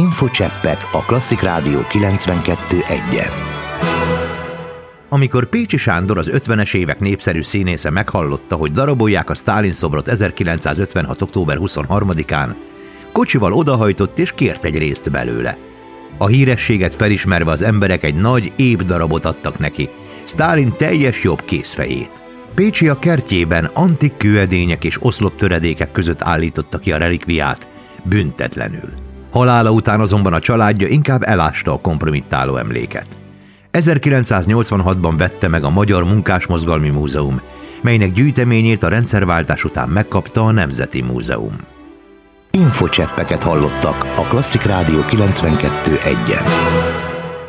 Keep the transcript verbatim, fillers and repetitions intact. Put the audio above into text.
Infocseppek a Klasszik Rádió kilencvenkettő egyen. Amikor Pécsi Sándor, az ötvenes évek népszerű színésze meghallotta, hogy darabolják a Sztálin szobrot ezerkilencszázötvenhat. október huszonharmadikán, kocsival odahajtott és kért egy részt belőle. A hírességet felismerve az emberek egy nagy, ép darabot adtak neki, Sztálin teljes jobb kézfejét. Pécsi a kertjében antik kőedények és oszloptöredékek között állította ki a relikviát, büntetlenül. Halála után azonban a családja inkább elásta a kompromittáló emléket. ezerkilencszáznyolcvanhatban vette meg a Magyar Munkásmozgalmi Múzeum, melynek gyűjteményét a rendszerváltás után megkapta a Nemzeti Múzeum. Infocseppeket hallottak a Klasszik Rádió kilencvenkettő egyen.